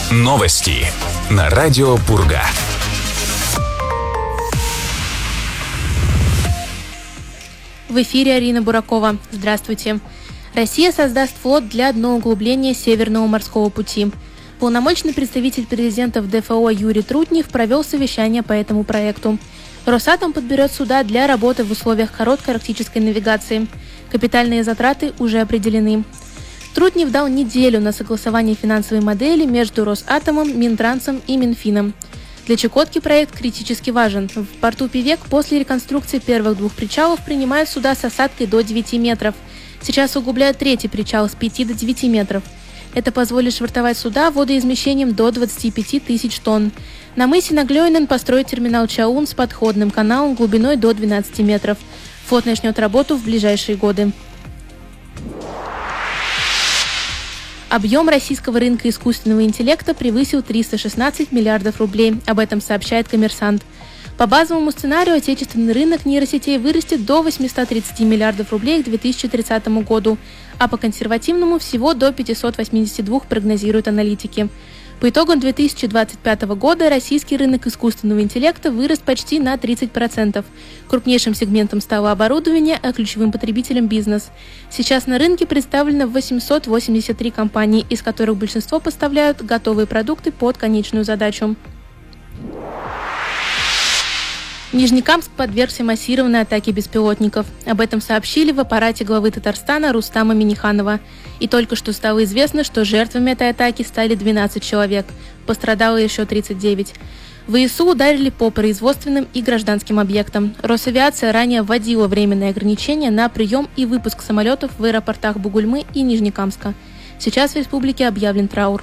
Новости на радио Пурга. В эфире Арина Буракова. Здравствуйте. Россия создаст флот для дноуглубления Северного морского пути. Полномочный представитель президента в ДФО Юрий Трутнев провел совещание по этому проекту. Росатом подберет суда для работы в условиях короткой арктической навигации. Капитальные затраты уже определены. Трутнев дал неделю на согласование финансовой модели между Росатомом, Минтрансом и Минфином. Для Чукотки проект критически важен. В порту Певек после реконструкции первых двух причалов принимают суда с осадкой до 9 метров. Сейчас углубляют третий причал с 5 до 9 метров. Это позволит швартовать суда водоизмещением до 25 тысяч тонн. На мысе Наглёйнен построить терминал Чаун с подходным каналом глубиной до 12 метров. Флот начнет работу в ближайшие годы. Объем российского рынка искусственного интеллекта превысил 316 миллиардов рублей. Об этом сообщает «Коммерсант». По базовому сценарию отечественный рынок нейросетей вырастет до 830 миллиардов рублей к 2030 году, а по консервативному всего до 582 прогнозируют аналитики. По итогам 2025 года российский рынок искусственного интеллекта вырос почти на 30%. Крупнейшим сегментом стало оборудование, а ключевым потребителем – бизнес. Сейчас на рынке представлено 883 компании, из которых большинство поставляют готовые продукты под конечную задачу. Нижнекамск подвергся массированной атаке беспилотников. Об этом сообщили в аппарате главы Татарстана Рустама Минниханова. И только что стало известно, что жертвами этой атаки стали 12 человек. Пострадало еще 39. ВСУ ударили по производственным и гражданским объектам. Росавиация ранее вводила временные ограничения на прием и выпуск самолетов в аэропортах Бугульмы и Нижнекамска. Сейчас в республике объявлен траур.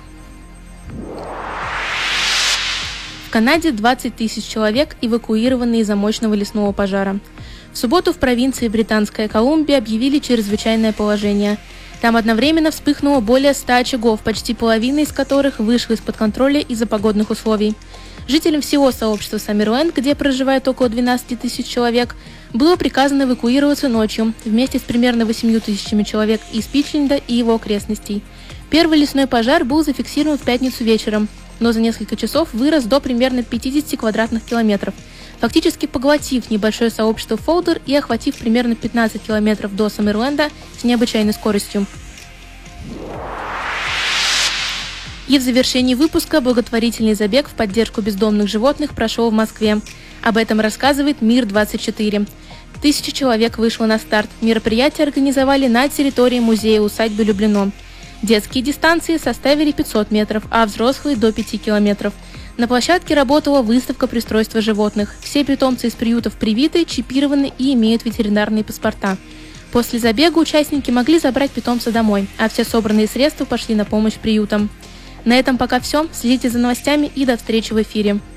В Канаде 20 тысяч человек эвакуированы из-за мощного лесного пожара. В субботу в провинции Британская Колумбия объявили чрезвычайное положение. Там одновременно вспыхнуло более 100 очагов, почти половина из которых вышла из-под контроля из-за погодных условий. Жителям всего сообщества Саммерленд, где проживает около 12 тысяч человек, было приказано эвакуироваться ночью вместе с примерно 8 тысячами человек из Питчленда и его окрестностей. Первый лесной пожар был зафиксирован в пятницу вечером, но за несколько часов вырос до примерно 50 квадратных километров, фактически поглотив небольшое сообщество Фолдер и охватив примерно 15 километров до Саммерленда с необычайной скоростью. И в завершении выпуска благотворительный забег в поддержку бездомных животных прошел в Москве. Об этом рассказывает Мир-24. 1000 человек вышло на старт. Мероприятие организовали на территории музея-усадьбы Люблино. Детские дистанции составили 500 метров, а взрослые до 5 километров. На площадке работала выставка пристройства животных. Все питомцы из приютов привиты, чипированы и имеют ветеринарные паспорта. После забега участники могли забрать питомца домой, а все собранные средства пошли на помощь приютам. На этом пока все. Следите за новостями и до встречи в эфире.